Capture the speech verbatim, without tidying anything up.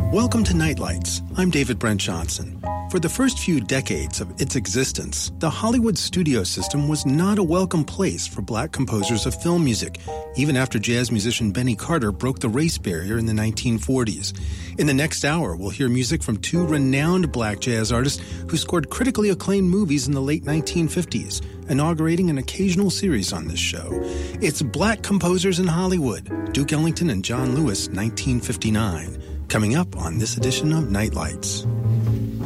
Welcome to Nightlights. I'm David Brent Johnson. For the first few decades of its existence, the Hollywood studio system was not a welcome place for black composers of film music, even after jazz musician Benny Carter broke the race barrier in the nineteen forties. In the next hour, we'll hear music from two renowned black jazz artists who scored critically acclaimed movies in the late nineteen fifties, inaugurating an occasional series on this show. It's Black Composers in Hollywood, Duke Ellington and John Lewis, nineteen fifty-nine. Coming up on this edition of Nightlights.